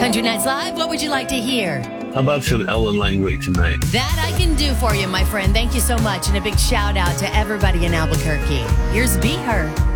Country Nights Live, what would you like to hear? How about some Ellen Langley tonight? That I can do for you, my friend. Thank you so much. And a big shout out to everybody in Albuquerque. Here's Be Her.